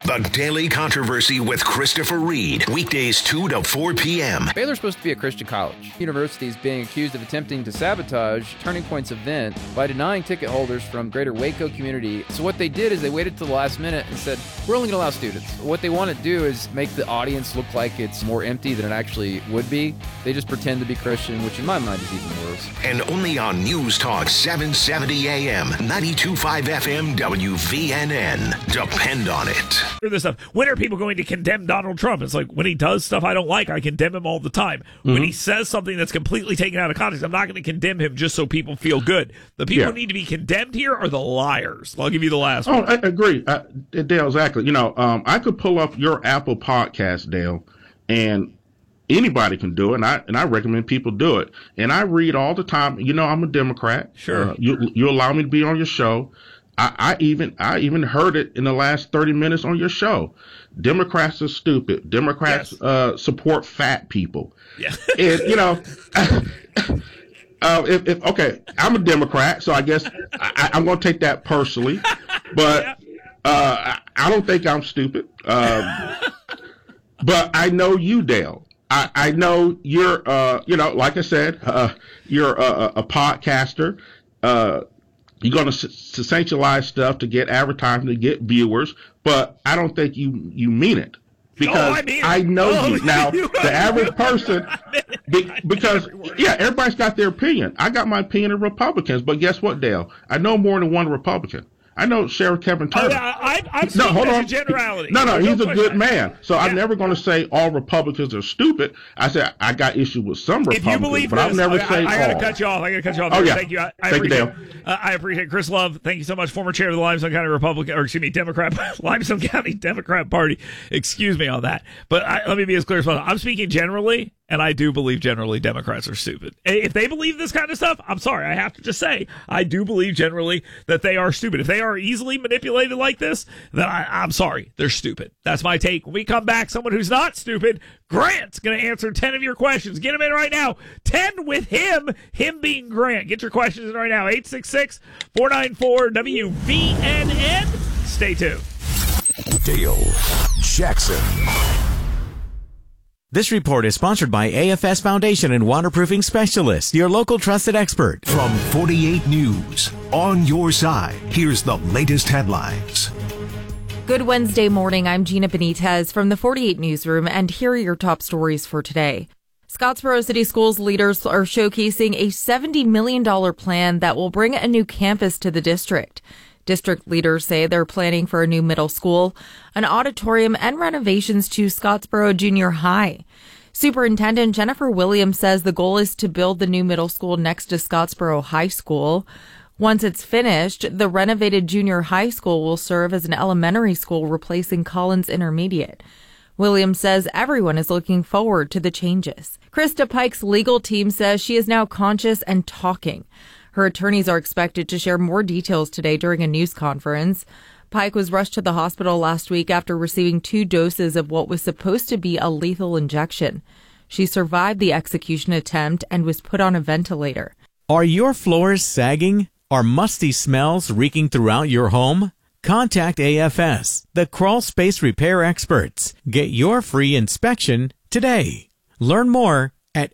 The Daily Controversy with Christopher Reed. Weekdays 2 to 4 p.m. Baylor's supposed to be a Christian college. The university is being accused of attempting to sabotage Turning Point's event by denying ticket holders from greater Waco community. So what they did is they waited till the last minute and said, we're only going to allow students. What they want to do is make the audience look like it's more empty than it actually would be. They just pretend to be Christian, which in my mind is even worse. And only on News Talk 770 AM, 92.5 FM, WVNN. Depend on it. This stuff. When are people going to condemn Donald Trump? It's like when he does stuff I don't like, I condemn him all the time. When he says something that's completely taken out of context, I'm not going to condemn him just so people feel good. The people who need to be condemned here are the liars. I'll give you the last one. I agree. Dale, exactly. I could pull up your Apple podcast, Dale, and anybody can do it, and I recommend people do it. And I read all the time. I'm a Democrat. Sure. You allow me to be on your show. I even heard it in the last 30 minutes on your show. Democrats are stupid. Democrats support fat people. Yeah. And okay, I'm a Democrat, so I guess I'm going to take that personally. But I don't think I'm stupid. But I know you, Dale. I know you're, like I said, you're a podcaster. You're going to sensationalize stuff to get advertising, to get viewers, but I don't think you mean it. Because I know you. Now, the average person, because, everybody's got their opinion. I got my opinion of Republicans, but guess what, Dale? I know more than one Republican. I know Sheriff Kevin Turner. I'm speaking as a generality. No, he's a good man. So I'm never going to say all Republicans are stupid. I said I got issue with some Republicans, but I'll never say all. I got to cut you off. Oh, yeah. Thank you. Thank you, Dale. I appreciate it. Chris Love, thank you so much. Former chair of the Limestone County Limestone County Democrat Party. Excuse me on that. But let me be as clear as possible. I'm speaking generally. And I do believe generally Democrats are stupid. If they believe this kind of stuff, I'm sorry, I have to just say, I do believe generally that they are stupid. If they are easily manipulated like this, then I'm sorry, they're stupid. That's my take. When we come back, someone who's not stupid, Grant's going to answer 10 of your questions. Get him in right now. 10 with him being Grant. Get your questions in right now. 866-494-WVNN. Stay tuned. Dale Jackson. This report is sponsored by AFS Foundation and Waterproofing Specialists, your local trusted expert. From 48 News, on your side, here's the latest headlines. Good Wednesday morning. I'm Gina Benitez from the 48 Newsroom, and here are your top stories for today. Scottsboro City Schools leaders are showcasing a $70 million plan that will bring a new campus to the district. District leaders say they're planning for a new middle school, an auditorium, and renovations to Scottsboro Junior High. Superintendent Jennifer Williams says the goal is to build the new middle school next to Scottsboro High School. Once it's finished, the renovated junior high school will serve as an elementary school replacing Collins Intermediate. Williams says everyone is looking forward to the changes. Krista Pike's legal team says she is now conscious and talking. Her attorneys are expected to share more details today during a news conference. Pike was rushed to the hospital last week after receiving 2 doses of what was supposed to be a lethal injection. She survived the execution attempt and was put on a ventilator. Are your floors sagging? Are musty smells reeking throughout your home? Contact AFS, the crawl space repair experts. Get your free inspection today. Learn more at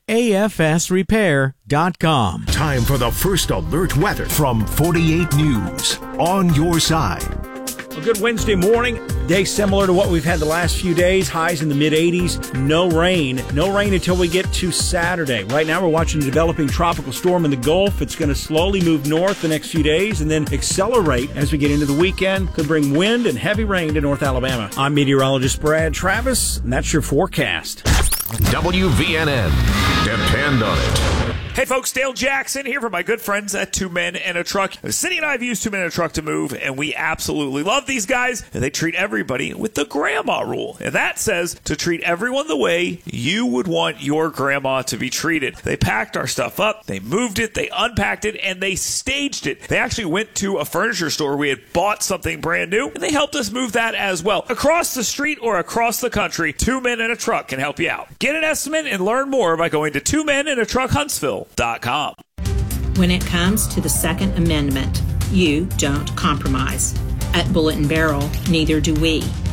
afsrepair.com. Time for the first alert weather from 48 News, on your side. A good Wednesday morning. Day similar to what we've had the last few days. Highs in the mid-80s. No rain. No rain until we get to Saturday. Right now we're watching a developing tropical storm in the Gulf. It's going to slowly move north the next few days and then accelerate as we get into the weekend. Could bring wind and heavy rain to North Alabama. I'm meteorologist Brad Travis, and that's your forecast. WVNN. Depend on it. Hey folks, Dale Jackson here for my good friends at Two Men and a Truck. The city and I have used Two Men and a Truck to move, and we absolutely love these guys. And they treat everybody with the grandma rule. And that says to treat everyone the way you would want your grandma to be treated. They packed our stuff up, they moved it, they unpacked it, and they staged it. They actually went to a furniture store. We had bought something brand new, and they helped us move that as well. Across the street or across the country, Two Men and a Truck can help you out. Get an estimate and learn more by going to twomenandatruckhuntsville.com. When it comes to the Second Amendment, you don't compromise. At Bullet and Barrel, neither do we.